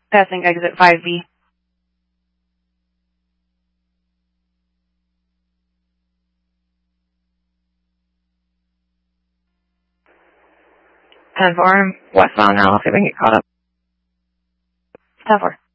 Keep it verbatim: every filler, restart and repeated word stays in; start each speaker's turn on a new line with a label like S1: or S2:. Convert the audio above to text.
S1: Passing exit five B.
S2: ten four, westbound now, see if we can get caught up.
S1: ten four.